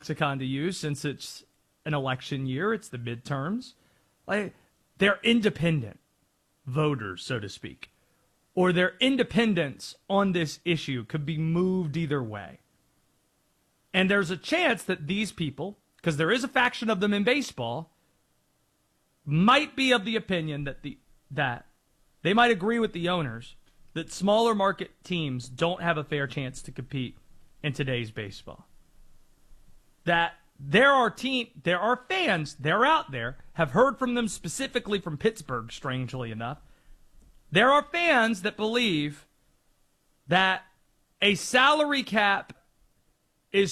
lexicon to use since it's an election year. It's the midterms. Like, they're independent voters, so to speak. Or their independence on this issue could be moved either way. And there's a chance that these people, because there is a faction of them in baseball, might be of the opinion that that they might agree with the owners that smaller market teams don't have a fair chance to compete in today's baseball. That there are fans, they're out there, have heard from them specifically from Pittsburgh, strangely enough. There are fans that believe that a salary cap is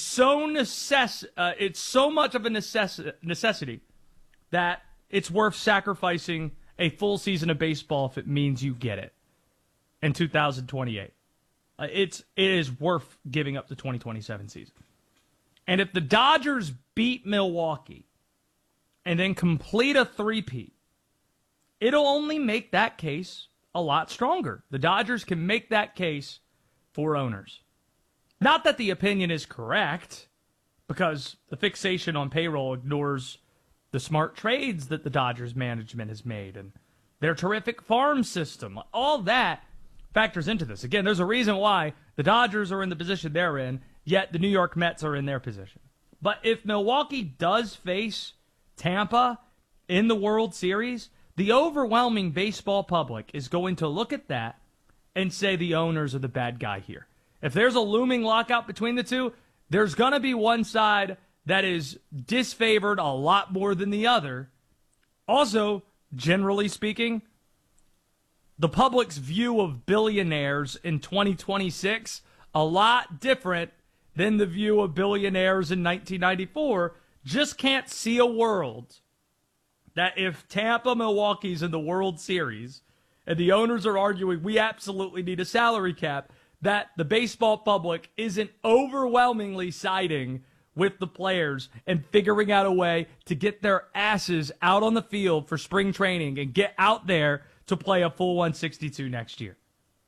it's so much of a necessity that it's worth sacrificing a full season of baseball if it means you get it in 2028. It is worth giving up the 2027 season. And if the Dodgers beat Milwaukee and then complete a three-peat, it'll only make that case a lot stronger. The Dodgers can make that case for owners. Not that the opinion is correct, because the fixation on payroll ignores the smart trades that the Dodgers management has made and their terrific farm system. All that factors into this. Again, there's a reason why the Dodgers are in the position they're in, yet the New York Mets are in their position. But if Milwaukee does face Tampa in the World Series, the overwhelming baseball public is going to look at that and say the owners are the bad guy here. If there's a looming lockout between the two, there's going to be one side that is disfavored a lot more than the other. Also, generally speaking, the public's view of billionaires in 2026, a lot different than the view of billionaires in 1994. Just can't see a world that if Tampa, Milwaukee's in the World Series and the owners are arguing we absolutely need a salary cap, that the baseball public isn't overwhelmingly siding with the players and figuring out a way to get their asses out on the field for spring training and get out there to play a full 162 next year.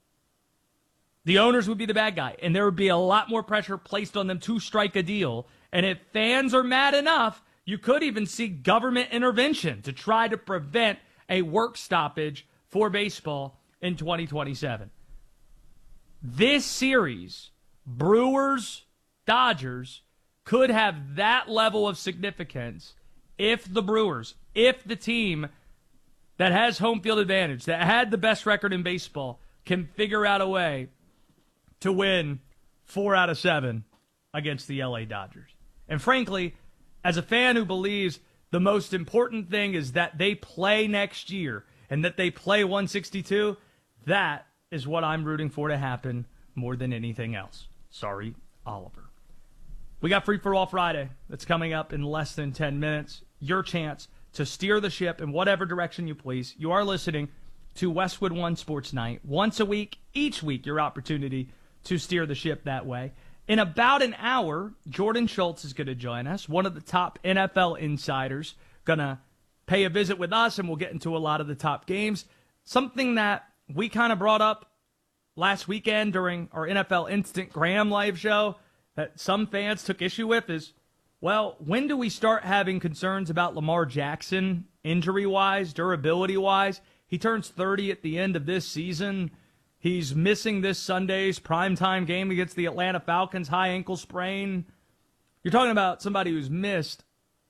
The owners would be the bad guy, and there would be a lot more pressure placed on them to strike a deal. And if fans are mad enough, you could even see government intervention to try to prevent a work stoppage for baseball in 2027. This series, Brewers-Dodgers, could have that level of significance if the team that has home field advantage, that had the best record in baseball, can figure out a way to win 4 out of 7 against the LA Dodgers. And frankly, as a fan who believes the most important thing is that they play next year and that they play 162, that is what I'm rooting for to happen more than anything else. Sorry, Oliver. We got Free for All Friday that's coming up in less than 10 minutes. Your chance to steer the ship in whatever direction you please. You are listening to Westwood One Sports Night. Once a week, each week, your opportunity to steer the ship that way. In about an hour, Jordan Schultz is going to join us, one of the top NFL insiders, going to pay a visit with us, and we'll get into a lot of the top games. Something that we kind of brought up last weekend during our NFL Instagram live show that some fans took issue with is, well, when do we start having concerns about Lamar Jackson injury-wise, durability-wise? He turns 30 at the end of this season. He's missing this Sunday's primetime game against the Atlanta Falcons, high ankle sprain. You're talking about somebody who's missed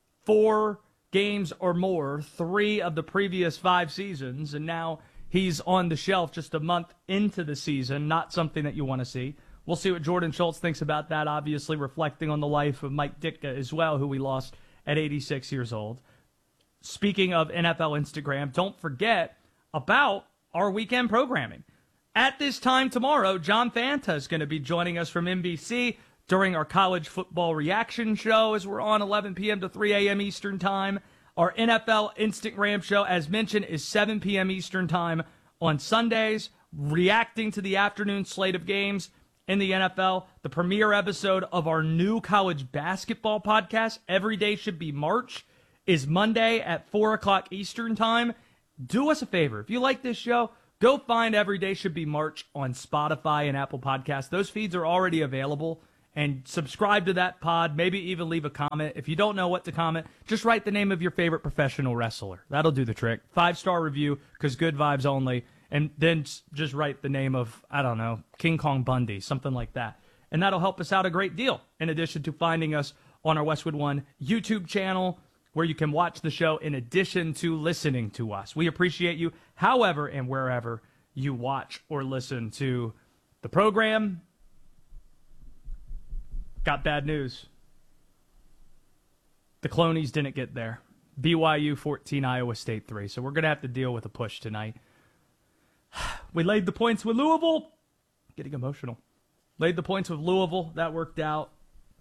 4 games or more, 3 of the previous 5 seasons, and now he's on the shelf just a month into the season, not something that you want to see. We'll see what Jordan Schultz thinks about that, obviously reflecting on the life of Mike Ditka as well, who we lost at 86 years old. Speaking of NFL Instagram, don't forget about our weekend programming. At this time tomorrow, John Fanta is going to be joining us from NBC during our college football reaction show as we're on 11 p.m. to 3 a.m. Eastern Time. Our NFL Instagram show, as mentioned, is 7 p.m. Eastern Time on Sundays, reacting to the afternoon slate of games in the NFL. The premiere episode of our new college basketball podcast, Every Day Should Be March, is Monday at 4 o'clock Eastern Time. Do us a favor. If you like this show, go find Every Day Should Be March on Spotify and Apple Podcasts. Those feeds are already available and subscribe to that pod. Maybe even leave a comment. If you don't know what to comment, just write the name of your favorite professional wrestler. That'll do the trick. 5-star review, because good vibes only. And then just write the name of, I don't know, King Kong Bundy, something like that. And that'll help us out a great deal, in addition to finding us on our Westwood One YouTube channel, where you can watch the show in addition to listening to us. We appreciate you however and wherever you watch or listen to the program. Got bad news. The Clonies didn't get there. BYU 14, Iowa State 3. So we're going to have to deal with a push tonight. We laid the points with Louisville. Getting emotional. Laid the points with Louisville. That worked out.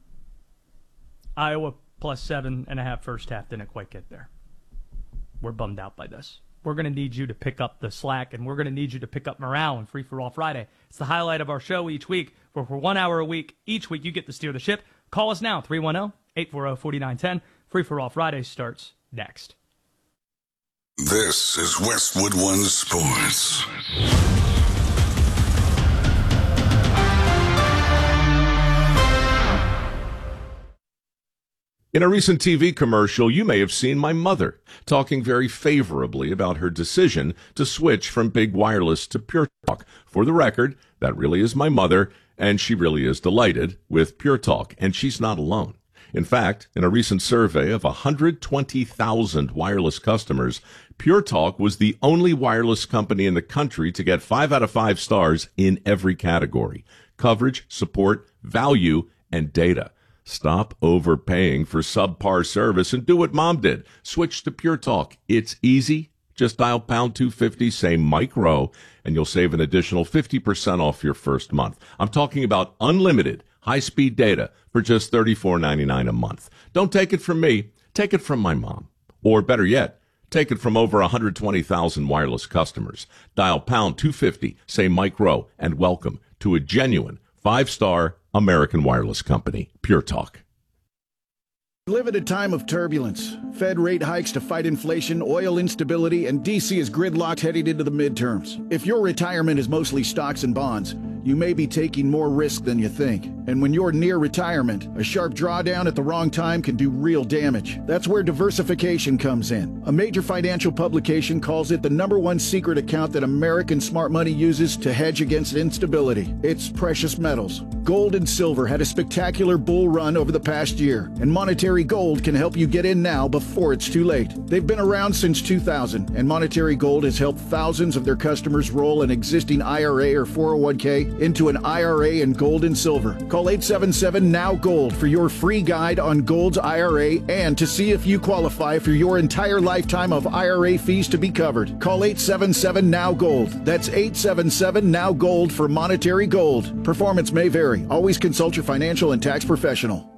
Iowa plus 7.5 first half didn't quite get there. We're bummed out by this. We're going to need you to pick up the slack, and we're going to need you to pick up morale on Free For All Friday. It's the highlight of our show each week. For 1 hour a week, each week you get to steer the ship. Call us now, 310-840-4910. Free For All Friday starts next. This is Westwood One Sports. In a recent TV commercial, you may have seen my mother talking very favorably about her decision to switch from big wireless to Pure Talk. For the record, that really is my mother, and she really is delighted with Pure Talk, and she's not alone. In fact, in a recent survey of 120,000 wireless customers, Pure Talk was the only wireless company in the country to get 5 out of 5 stars in every category: coverage, support, value, and data. Stop overpaying for subpar service and do what Mom did. Switch to Pure Talk. It's easy. Just dial pound 250, say Mike Rowe, and you'll save an additional 50% off your first month. I'm talking about unlimited high-speed data for just $34.99 a month. Don't take it from me. Take it from my mom. Or better yet, take it from over 120,000 wireless customers. Dial pound 250, say Mike Rowe, and welcome to a genuine 5-star American wireless company, Pure Talk. We live at a time of turbulence. Fed rate hikes to fight inflation, oil instability, and D.C. is gridlocked heading into the midterms. If your retirement is mostly stocks and bonds, you may be taking more risk than you think. And when you're near retirement, a sharp drawdown at the wrong time can do real damage. That's where diversification comes in. A major financial publication calls it the #1 secret account that American smart money uses to hedge against instability. It's precious metals. Gold and silver had a spectacular bull run over the past year, and Monetary Gold can help you get in now before it's too late. They've been around since 2000, and Monetary Gold has helped thousands of their customers roll an existing IRA or 401k into an IRA in gold and silver. Call 877-NOW-GOLD for your free guide on Gold's IRA and to see if you qualify for your entire lifetime of IRA fees to be covered. Call 877-NOW-GOLD. That's 877-NOW-GOLD for Monetary Gold. Performance may vary. Always consult your financial and tax professional.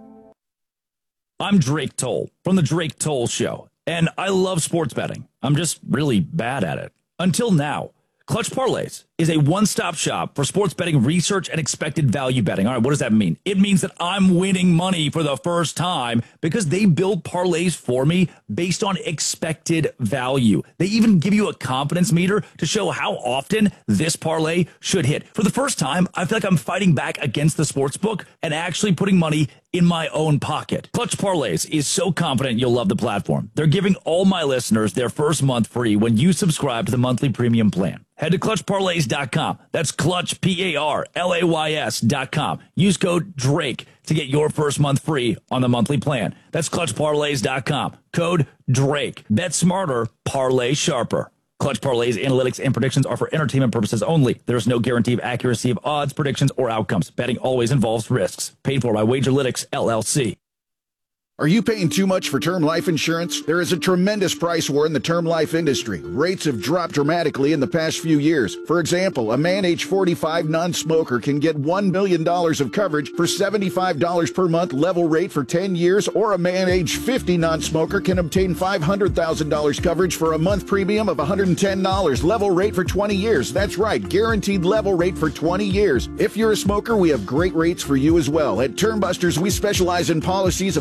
I'm Drake Toll from The Drake Toll Show, and I love sports betting. I'm just really bad at it. Until now. Clutch Parlays is a one-stop shop for sports betting research and expected value betting. All right, what does that mean? It means that I'm winning money for the first time because they build parlays for me based on expected value. They even give you a confidence meter to show how often this parlay should hit. For the first time, I feel like I'm fighting back against the sportsbook and actually putting money in my own pocket. Clutch Parlays is so confident you'll love the platform. They're giving all my listeners their first month free when you subscribe to the monthly premium plan. Head to ClutchParlays.com. That's Clutch, P-A-R-L-A-Y-S.com. Use code DRAKE to get your first month free on the monthly plan. That's ClutchParlays.com. Code DRAKE. Bet smarter, parlay sharper. Clutch Parlays analytics and predictions are for entertainment purposes only. There is no guarantee of accuracy of odds, predictions, or outcomes. Betting always involves risks. Paid for by Wagerlytics, LLC. Are you paying too much for term life insurance? There is a tremendous price war in the term life industry. Rates have dropped dramatically in the past few years. For example, a man age 45 non-smoker can get $1 million of coverage for $75 per month level rate for 10 years, or a man age 50 non-smoker can obtain $500,000 coverage for a month premium of $110 level rate for 20 years. That's right, guaranteed level rate for 20 years. If you're a smoker, we have great rates for you as well. At Term Busters, we specialize in policies of $500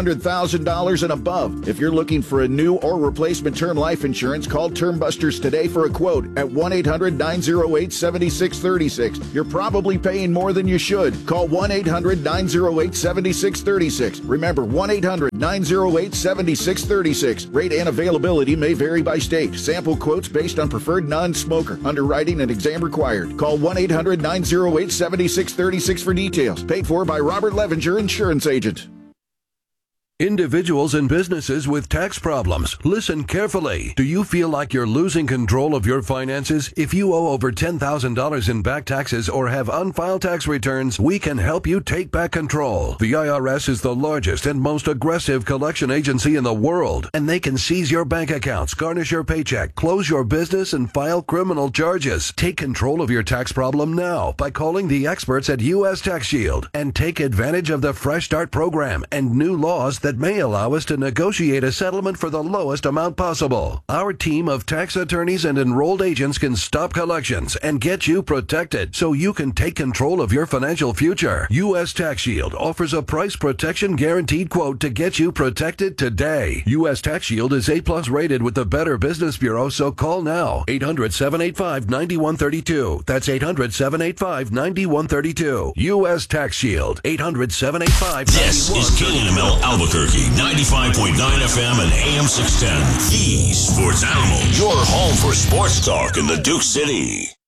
$100,000 and above. If you're looking for a new or replacement term life insurance, call Term Busters today for a quote at 1-800-908-7636. You're probably paying more than you should. Call 1-800-908-7636. Remember, 1-800-908-7636. Rate and availability may vary by state. Sample quotes based on preferred non-smoker. Underwriting and exam required. Call 1-800-908-7636 for details. Paid for by Robert Levenger, Insurance Agent. Individuals and businesses with tax problems, listen carefully. Do you feel like you're losing control of your finances? If you owe over $10,000 in back taxes or have unfiled tax returns, we can help you take back control. The IRS is the largest and most aggressive collection agency in the world, and they can seize your bank accounts, garnish your paycheck, close your business, and file criminal charges. Take control of your tax problem now by calling the experts at U.S. Tax Shield and take advantage of the Fresh Start program and new laws that may allow us to negotiate a settlement for the lowest amount possible. Our team of tax attorneys and enrolled agents can stop collections and get you protected so you can take control of your financial future. U.S. Tax Shield offers a price protection guaranteed quote to get you protected today. U.S. Tax Shield is A+ rated with the Better Business Bureau, so call now. 800-785-9132. That's 800-785-9132. U.S. Tax Shield. 800-785-9132. This is KNML Albuquerque, 95.9 FM and AM 610. The Sports Animal, your home for sports talk in the Duke City.